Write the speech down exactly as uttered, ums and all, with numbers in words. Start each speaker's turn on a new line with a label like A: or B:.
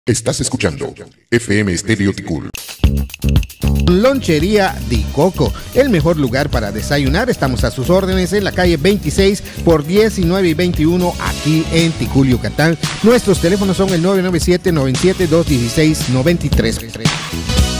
A: Estás escuchando F M Estéreo Ticul.
B: Lonchería Di Coco, el mejor lugar para desayunar. Estamos a sus órdenes en la calle veintiséis por diecinueve y veintiuno aquí en Ticul, Yucatán. Nuestros teléfonos son el nueve nueve siete, nueve siete dos uno seis, nueve tres.